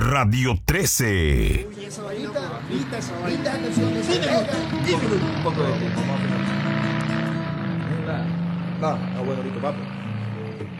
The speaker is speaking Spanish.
Radio 13. Un poco de tiempo, más o menos. No, bueno, listo, papi.